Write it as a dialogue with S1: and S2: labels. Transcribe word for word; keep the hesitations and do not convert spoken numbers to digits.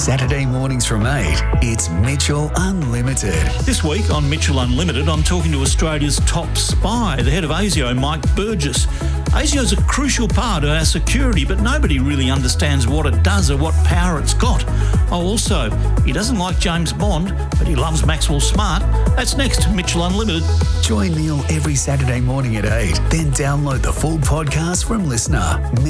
S1: Saturday mornings from eight, it's Mitchell Unlimited.
S2: This week on Mitchell Unlimited, I'm talking to Australia's top spy, the head of ASIO, Mike Burgess. ASIO is a crucial part of our security, but nobody really understands what it does or what power it's got. Oh, also, he doesn't like James Bond, but he loves Maxwell Smart. That's next, Mitchell Unlimited.
S1: Join Neil every Saturday morning at eight, then download the full podcast from Listener.